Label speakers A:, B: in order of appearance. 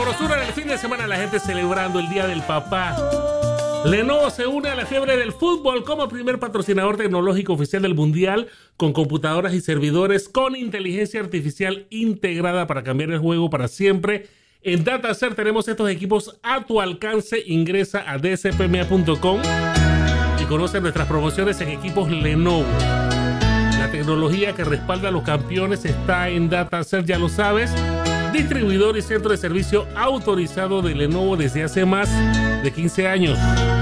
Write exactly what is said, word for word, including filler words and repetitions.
A: sabrosura del fin de semana, la gente celebrando el Día del Papá. Lenovo se une a la fiebre del fútbol como primer patrocinador tecnológico oficial del Mundial, con computadoras y servidores con inteligencia artificial integrada para cambiar el juego para siempre. En DataCert tenemos estos equipos a tu alcance. Ingresa a d c p m a punto com y conoce nuestras promociones en equipos Lenovo. La tecnología que respalda a los campeones está en DataCert, ya lo sabes. Distribuidor y centro de servicio autorizado de Lenovo desde hace más de quince años.